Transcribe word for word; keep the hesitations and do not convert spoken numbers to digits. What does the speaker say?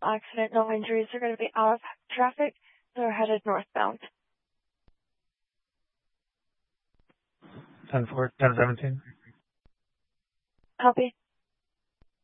accident, no injuries. They're going to be out of traffic. They're headed northbound. ten four, ten seventeen. Copy.